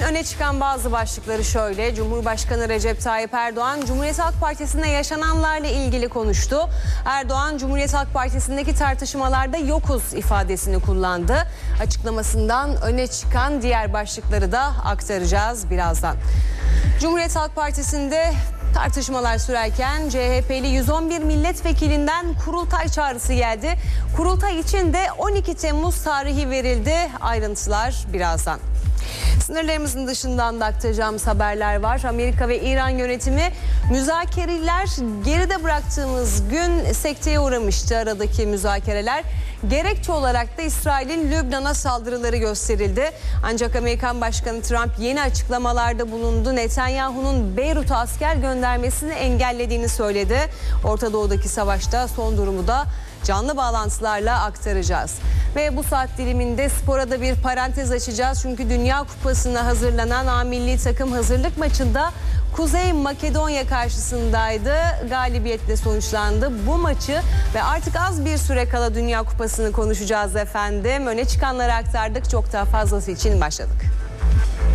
öne çıkan bazı başlıkları şöyle. Cumhurbaşkanı Recep Tayyip Erdoğan, Cumhuriyet Halk Partisi'nde yaşananlarla ilgili konuştu. Erdoğan, Cumhuriyet Halk Partisi'ndeki tartışmalarda yokuz ifadesini kullandı. Açıklamasından öne çıkan diğer başlıkları da aktaracağız birazdan. Cumhuriyet Halk Partisi'nde tartışmalar sürerken CHP'li 111 milletvekilinden kurultay çağrısı geldi. Kurultay için de 12 Temmuz tarihi verildi. Ayrıntılar birazdan. Sınırlarımızın dışından da aktaracağımız haberler var. Amerika ve İran yönetimi müzakereler geride bıraktığımız gün sekteye uğramıştı aradaki müzakereler. Gerekçe olarak da İsrail'in Lübnan'a saldırıları gösterildi. Ancak Amerikan Başkanı Trump yeni açıklamalarda bulundu. Netanyahu'nun Beyrut'a asker göndermesini engellediğini söyledi. Orta Doğu'daki savaşta son durumu da canlı bağlantılarla aktaracağız. Ve bu saat diliminde spora da bir parantez açacağız. Çünkü Dünya Kupası'na hazırlanan A milli takım hazırlık maçında Kuzey Makedonya karşısındaydı. Galibiyetle sonuçlandı bu maçı ve artık az bir süre kala Dünya Kupası'nı konuşacağız efendim. Öne çıkanları aktardık. Çok daha fazlası için başladık.